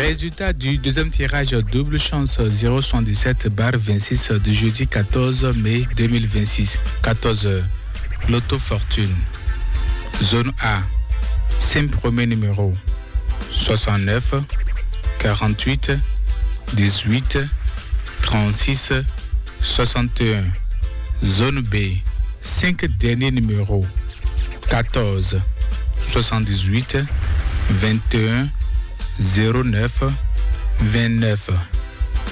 Résultat du deuxième tirage double chance 077/26 du jeudi 14 mai 2026, 14h. Loto Fortune. Zone A. 5 premiers numéros. 69, 48, 18, 36, 61. Zone B. 5 derniers numéros. 14, 78, 21, 09, 29.